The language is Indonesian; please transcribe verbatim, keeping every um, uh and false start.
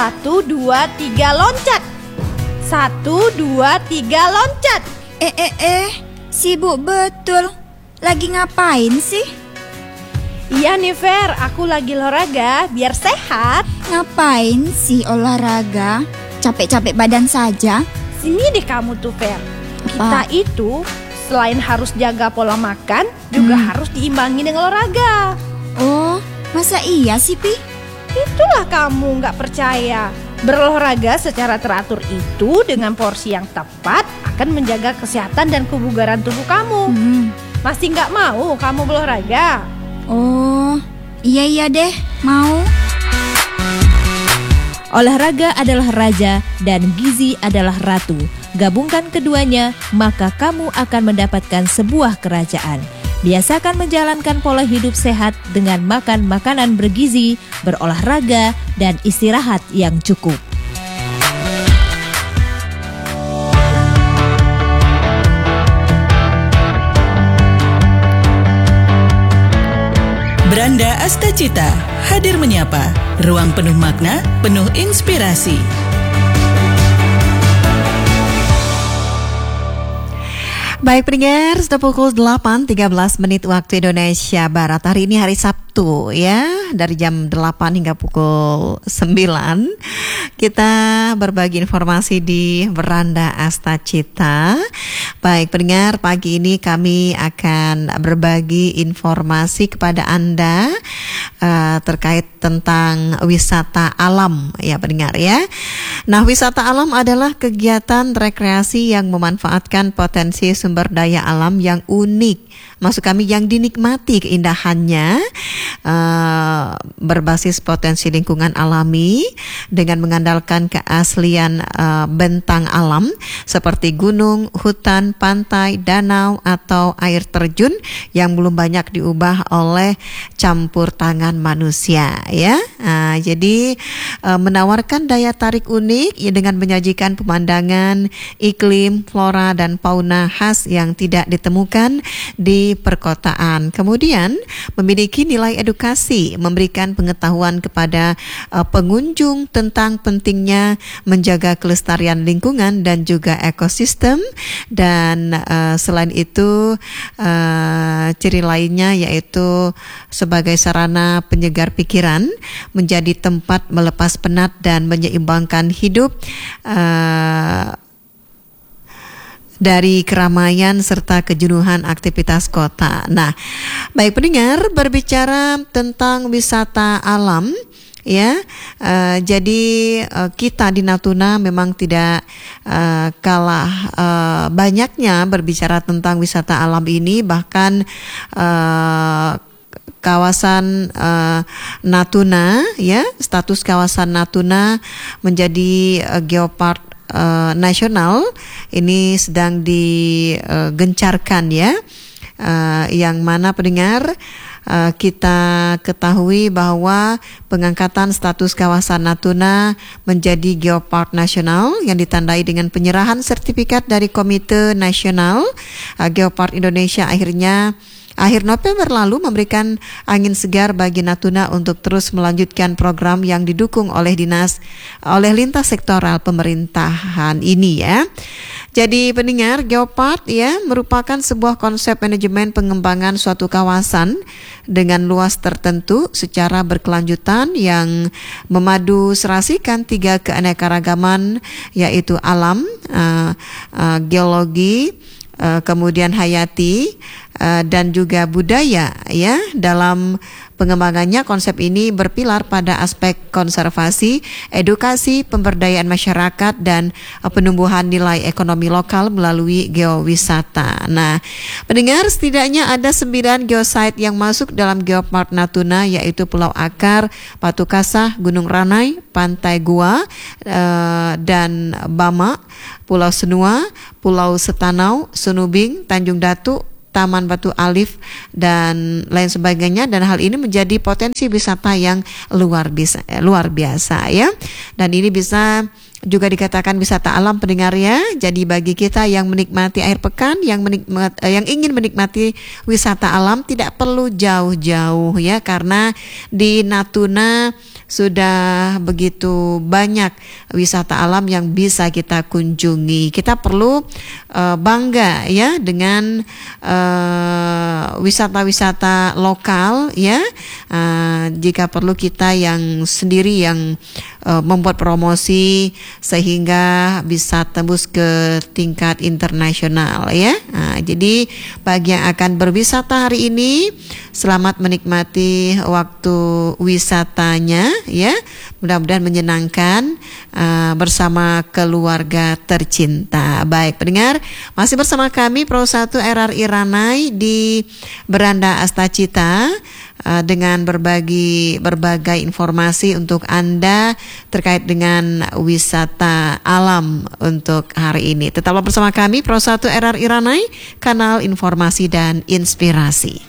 Satu, dua, tiga, loncat. Satu, dua, tiga, loncat. Eh, eh, eh, sibuk betul. Lagi ngapain sih? Iya nih Fer, aku lagi olahraga biar sehat. Ngapain sih olahraga? Capek-capek badan saja. Sini deh kamu tuh Fer. Kita Apa? itu selain harus jaga pola makan, juga Hmm. harus diimbangi dengan olahraga. Oh, masa iya sih, Pi? Itulah kamu nggak percaya. Berolahraga secara teratur itu dengan porsi yang tepat akan menjaga kesehatan dan kebugaran tubuh kamu. Hmm. Masih nggak mau kamu berolahraga? Oh, iya iya deh, mau. Olahraga adalah raja dan gizi adalah ratu. Gabungkan keduanya, maka kamu akan mendapatkan sebuah kerajaan. Biasakan menjalankan pola hidup sehat dengan makan makanan bergizi, berolahraga, dan istirahat yang cukup. Beranda Astacita hadir menyapa, ruang penuh makna, penuh inspirasi. Baik pendengar, sudah pukul delapan tiga belas menit waktu Indonesia Barat. Hari ini hari Sabtu ya, dari jam delapan hingga pukul sembilan. Kita berbagi informasi di Beranda Astacita. Baik pendengar, pagi ini kami akan berbagi informasi kepada Anda uh, terkait tentang wisata alam ya pendengar ya. Nah, wisata alam adalah kegiatan rekreasi yang memanfaatkan potensi sumber daya alam yang unik, maksud kami yang dinikmati keindahannya, uh, berbasis potensi lingkungan alami dengan mengandalkan keaslian uh, bentang alam seperti gunung, hutan, pantai, danau atau air terjun yang belum banyak diubah oleh campur tangan manusia ya. Uh, jadi uh, menawarkan daya tarik unik ya, dengan menyajikan pemandangan, iklim, flora dan fauna khas yang tidak ditemukan di perkotaan. Kemudian memiliki nilai edukasi, memberikan pengetahuan kepada uh, pengunjung tentang pentingnya menjaga kelestarian lingkungan dan juga ekosistem. Dan uh, selain itu uh, ciri lainnya yaitu sebagai sarana penyegar pikiran, menjadi tempat melepas penat dan menyeimbangkan hidup uh, dari keramaian serta kejenuhan aktivitas kota. Nah, baik pendengar, berbicara tentang wisata alam ya, uh, jadi uh, kita di Natuna memang tidak uh, kalah uh, banyaknya berbicara tentang wisata alam ini. Bahkan uh, kawasan uh, Natuna ya, status kawasan Natuna menjadi uh, geopark Uh, nasional ini sedang digencarkan uh, ya, uh, yang mana pendengar uh, kita ketahui bahwa pengangkatan status kawasan Natuna menjadi geopark nasional yang ditandai dengan penyerahan sertifikat dari Komite Nasional uh, Geopark Indonesia akhirnya akhir November lalu memberikan angin segar bagi Natuna untuk terus melanjutkan program yang didukung oleh dinas oleh lintas sektoral pemerintahan ini ya. Jadi pendengar, geopark ya merupakan sebuah konsep manajemen pengembangan suatu kawasan dengan luas tertentu secara berkelanjutan yang memadu serasikan tiga keanekaragaman yaitu alam, uh, uh, geologi, uh, kemudian hayati uh, dan juga budaya ya. Dalam pengembangannya konsep ini berpilar pada aspek konservasi, edukasi, pemberdayaan masyarakat dan uh, penumbuhan nilai ekonomi lokal melalui geowisata. Nah, pendengar, setidaknya ada sembilan geosite yang masuk dalam Geopark Natuna yaitu Pulau Akar, Batu Kasah, Gunung Ranai, Pantai Gua uh, dan Bama, Pulau Senua, Pulau Setanau, Sunubing, Tanjung Datu, Taman Batu Alif dan lain sebagainya, dan hal ini menjadi potensi wisata yang luar biasa, luar biasa ya. Dan ini bisa juga dikatakan wisata alam pendengar ya. Jadi bagi kita yang menikmati air pekan, yang menikmat, yang ingin menikmati wisata alam tidak perlu jauh-jauh ya, karena di Natuna sudah begitu banyak wisata alam yang bisa kita kunjungi. Kita perlu uh, bangga ya dengan uh, wisata-wisata lokal ya. Uh, jika perlu kita yang sendiri yang uh, membuat promosi sehingga bisa tembus ke tingkat internasional ya. Nah, jadi bagi yang akan berwisata hari ini, selamat menikmati waktu wisatanya ya. Mudah-mudahan menyenangkan uh, bersama keluarga tercinta. Baik pendengar, masih bersama kami Pro satu R R I Ranai di Beranda Astacita uh, dengan berbagi berbagai informasi untuk Anda terkait dengan wisata alam untuk hari ini. Tetaplah bersama kami Pro satu R R I Ranai, kanal informasi dan inspirasi.